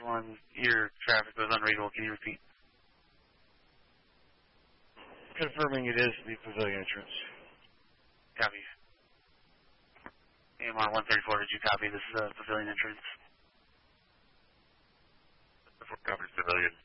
1, your traffic was unreadable. Can you repeat? Confirming it is the pavilion entrance. Copy. AMR 134, did you copy this pavilion entrance? Copy, civilian.